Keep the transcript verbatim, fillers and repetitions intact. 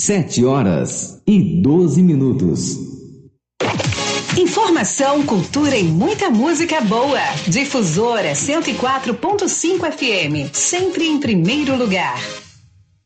Sete horas e doze minutos. Informação, cultura e muita música boa. Difusora cento e quatro ponto cinco F M, sempre em primeiro lugar.